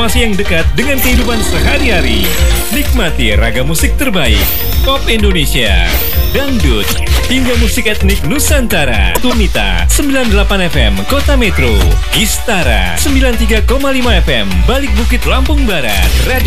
informasi yang dekat dengan kehidupan sehari-hari. Nikmati ragam musik terbaik, pop Indonesia, dangdut, hingga musik etnik Nusantara. Tumita 98 FM Kota Metro, Istara 93,5 FM Balik Bukit Lampung Barat. Radio